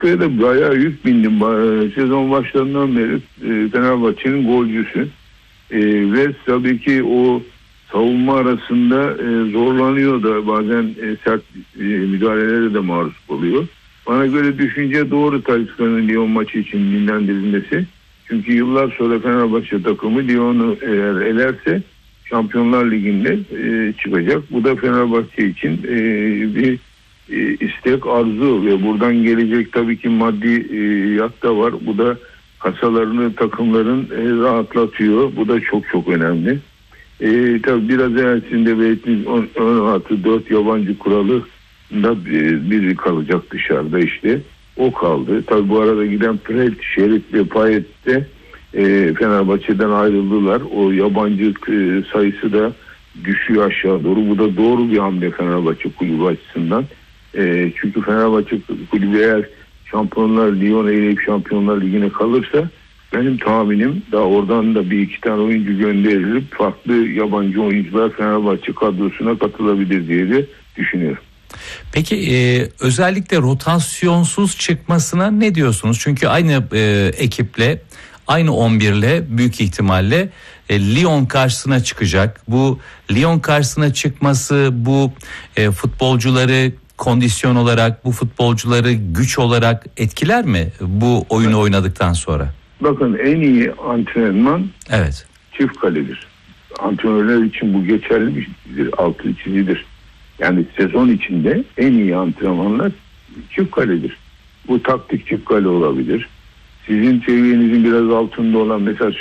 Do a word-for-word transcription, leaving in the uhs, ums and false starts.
da bayağı yük bindim. Sezon başlarından beri e, Fenerbahçe'nin golcüsü. E, ve tabii ki o savunma arasında e, zorlanıyor da bazen e, sert e, müdahalelere de maruz oluyor. Bana göre düşünce doğru Talisca'nın Lyon maçı için dinlendirilmesi. Çünkü yıllar sonra Fenerbahçe takımı Lyon'u eğer elerse Şampiyonlar Ligi'nde e, çıkacak. Bu da Fenerbahçe için e, bir e, istek, arzu ve buradan gelecek tabii ki maddi e, yat da var. Bu da kasalarını takımların e, rahatlatıyor. Bu da çok çok önemli. E, tabii biraz evvelsinde belirttiğimiz on altı dört yabancı kuralı da biri kalacak dışarıda işte. O kaldı. Tabii bu arada giden Fred, Şerif ve Payet de e, Fenerbahçe'den ayrıldılar. O yabancı e, sayısı da düşüyor aşağı doğru. Bu da doğru bir hamle Fenerbahçe kulübü açısından. E, çünkü Fenerbahçe kulübü eğer Şampiyonlar Lyon'a eleyip Şampiyonlar Ligi'ne kalırsa benim tahminim daha oradan da bir iki tane oyuncu gönderilip farklı yabancı oyuncular Fenerbahçe kadrosuna katılabilir diye de düşünüyorum. Peki e, özellikle rotasyonsuz çıkmasına ne diyorsunuz? Çünkü aynı e, ekiple, aynı on birle büyük ihtimalle e, Lyon karşısına çıkacak. Bu Lyon karşısına çıkması bu e, futbolcuları kondisyon olarak, bu futbolcuları güç olarak etkiler mi bu oyunu oynadıktan sonra? Bakın en iyi antrenman evet. çift kaledir. Antrenörler için bu geçerlidir, altı çizidir. Yani sezon içinde en iyi antrenmanlar çift kaledir. Bu taktik çift kale olabilir. Sizin seviyenizin biraz altında olan mesela